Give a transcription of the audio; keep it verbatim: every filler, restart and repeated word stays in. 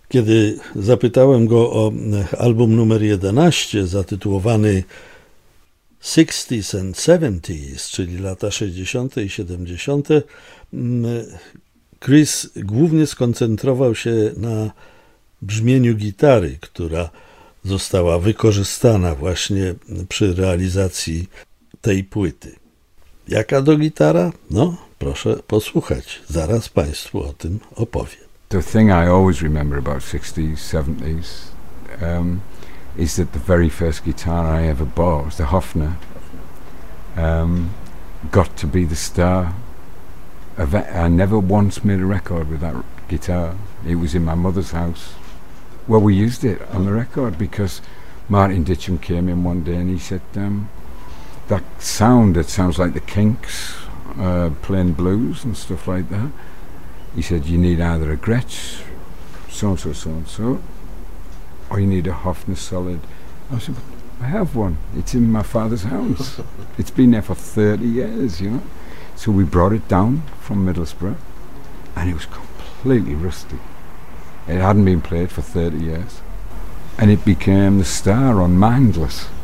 Kiedy zapytałem go o album numer jedenaście, zatytułowany sixties and seventies, czyli lata sześćdziesiąte i siedemdziesiąte, Chris głównie skoncentrował się na brzmieniu gitary, która została wykorzystana właśnie przy realizacji tej płyty. Jaka to gitara? No, proszę posłuchać. Zaraz Państwu o tym opowiem. The thing I always remember about sixties, seventies um, is that the very first guitar I ever bought was the Hofner. Um, got to be the star. I never once made a record with that guitar. It was in my mother's house. Well, we used it on the record because Martin Ditcham came in one day and he said, um, that sound that sounds like the Kinks uh, playing blues and stuff like that. He said, you need either a Gretsch, so-and-so, so-and-so, or you need a Hofner Solid. I said, I have one. It's in my father's house. It's been there for thirty years, you know. So we brought it down from Middlesbrough, and it was completely rusty. It hadn't been played for thirty years. And it became the star on Mindless.